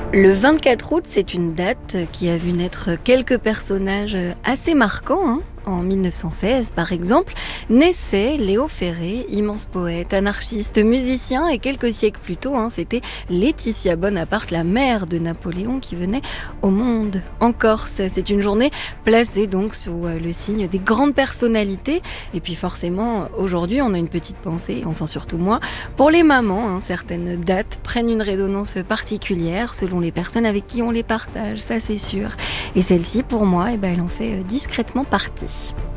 Le 24 août, c'est une date qui a vu naître quelques personnages assez marquants, hein. En 1916, par exemple, naissait Léo Ferré, immense poète, anarchiste, musicien, et quelques siècles plus tôt, c'était Laetitia Bonaparte, la mère de Napoléon, qui venait au monde en Corse. C'est une journée placée donc sous le signe des grandes personnalités. Et puis forcément, aujourd'hui, on a une petite pensée, enfin surtout moi, pour les mamans. Certaines dates prennent une résonance particulière selon les personnes avec qui on les partage, ça c'est sûr. Et celle-ci, pour moi, elle en fait discrètement partie.